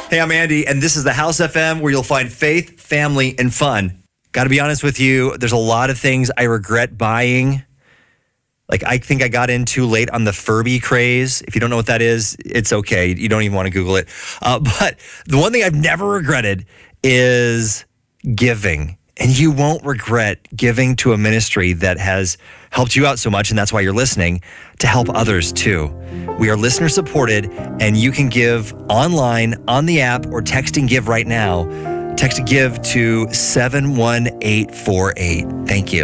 Hey, I'm Andy, and this is the House FM, where you'll find faith, family, and fun. Got to be honest with you, there's a lot of things I regret buying. Like, I think I got in too late on the Furby craze. If you don't know what that is, it's okay. You don't even want to Google it. But the one thing I've never regretted is giving. And you won't regret giving to a ministry that has helped you out so much, and that's why you're listening, to help others too. We are listener supported, and you can give online, on the app, or text and give right now. Text GIVE to 71848. Thank you.